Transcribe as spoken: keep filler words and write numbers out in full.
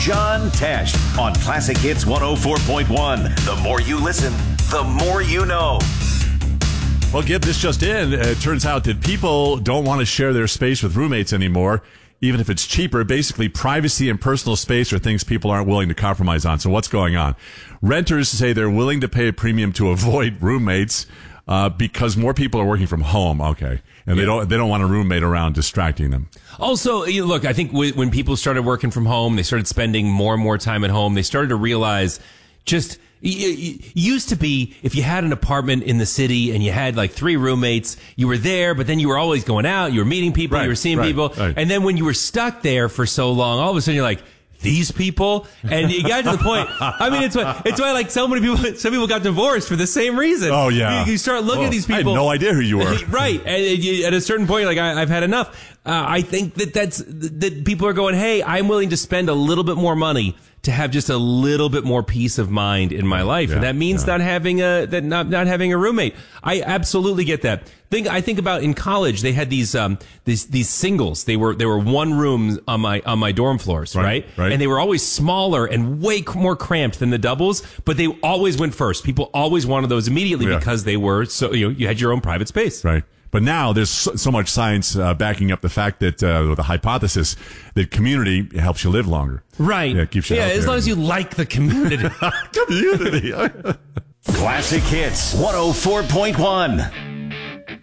John Tesh on Classic Hits one oh four point one. The more you listen, the more you know. Well, Gib, this just in. It turns out that people don't want to share their space with roommates anymore, even if it's cheaper. Basically, privacy and personal space are things people aren't willing to compromise on. So what's going on? Renters say they're willing to pay a premium to avoid roommates uh, because more people are working from home. Okay. And yeah. they don't they don't want a roommate around distracting them. Also, you know, look, I think w- when people started working from home, they started spending more and more time at home. They started to realize just... It used to be if you had an apartment in the city and you had like three roommates, you were there, but then you were always going out, you were meeting people, right, you were seeing right, people. Right. And then when you were stuck there for so long, all of a sudden you're like, these people? And you got to the point. I mean, it's why, it's why like so many people, some people got divorced for the same reason. Oh, yeah. You, you start looking well, at these people. I had no idea who you were. Right. And you, at a certain point, you're like, I, I've had enough. Uh, I think that that's, that people are going, hey, I'm willing to spend a little bit more money to have just a little bit more peace of mind in my life. Yeah, and that means yeah. not having a, that not, not having a roommate. I absolutely get that. Think, I think about in college, they had these, um, these, these singles. They were, they were one room on my, on my dorm floors, right? Right. right. And they were always smaller and way more cramped than the doubles, but they always went first. People always wanted those immediately yeah. because they were so, you know, you had your own private space. Right. But now there's so, so much science uh, backing up the fact that uh, the hypothesis that community helps you live longer. Right. Yeah, it keeps you yeah as long as you like the community. Community. Classic Hits one oh four point one.